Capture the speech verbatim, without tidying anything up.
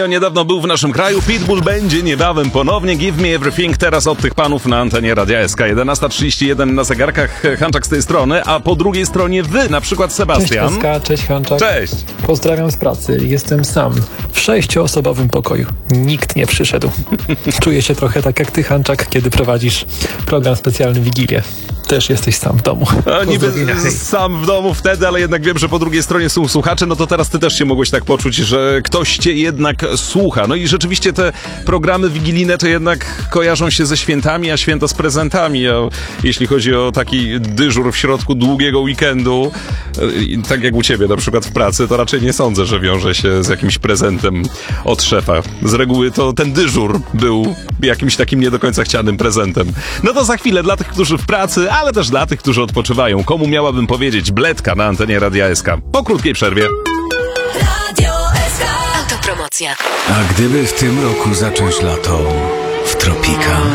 Niedawno był w naszym kraju, Pitbull będzie niebawem ponownie. Give me everything teraz od tych panów na antenie Radia S K. jedenasta trzydzieści jeden na zegarkach, Hanczak z tej strony, a po drugiej stronie wy, na przykład Sebastian. Cześć S K, cześć Hanczak. Cześć. Pozdrawiam z pracy, jestem sam w sześcioosobowym pokoju. Nikt nie przyszedł. Czuję się trochę tak jak ty, Hanczak, kiedy prowadzisz program specjalny Wigilię. Też jesteś sam w domu. A niby sam w domu wtedy, ale jednak wiem, że po drugiej stronie są słuchacze, no to teraz ty też się mogłeś tak poczuć, że ktoś cię jednak słucha. No i rzeczywiście te programy wigilijne to jednak kojarzą się ze świętami, a święta z prezentami. A jeśli chodzi o taki dyżur w środku długiego weekendu, tak jak u ciebie na przykład w pracy, to raczej nie sądzę, że wiąże się z jakimś prezentem od szefa. Z reguły to ten dyżur był jakimś takim nie do końca chcianym prezentem. No to za chwilę dla tych, którzy w pracy, ale też dla tych, którzy odpoczywają. Komu miałabym powiedzieć bledka na antenie Radia S K? Po krótkiej przerwie. Radio S K. Autopromocja. A gdyby w tym roku zacząć lato w tropikach?